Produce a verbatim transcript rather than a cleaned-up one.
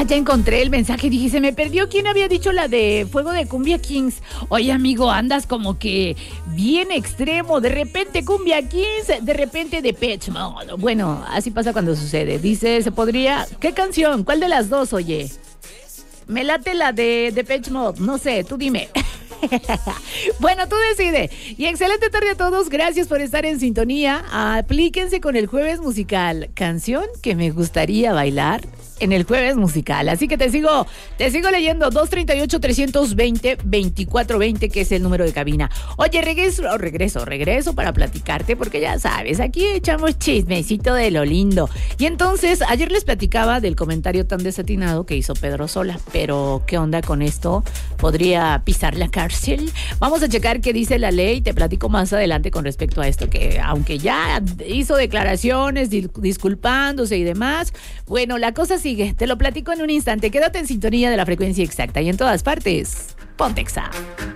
ya encontré el mensaje. Dije, se me perdió. ¿Quién había dicho la de Fuego de Cumbia Kings? Oye, amigo, andas como que bien extremo. De repente Cumbia Kings, de repente Depeche Mode. Bueno, así pasa cuando sucede. Dice, se podría... ¿Qué canción? ¿Cuál de las dos, oye? Me late la de Depeche Mode. No sé, tú dime. Bueno, tú decide. Y excelente tarde a todos. Gracias por estar en sintonía. Aplíquense con el jueves musical. Canción que me gustaría bailar en el jueves musical. Así que te sigo, te sigo leyendo. dos treinta y ocho, trescientos veinte, veinticuatro veinte, que es el número de cabina. Oye, regreso, regreso, regreso para platicarte, porque ya sabes, aquí echamos chismecito de lo lindo. Y entonces, ayer les platicaba del comentario tan desatinado que hizo Pedro Sola. Pero, ¿qué onda con esto? ¿Podría pisar la cárcel? Vamos a checar qué dice la ley. Te platico más adelante con respecto a esto, que aunque ya hizo declaraciones disculpándose y demás, bueno, la cosa sigue. Te lo platico en un instante. Quédate en sintonía de la frecuencia exacta y en todas partes. Pontexa.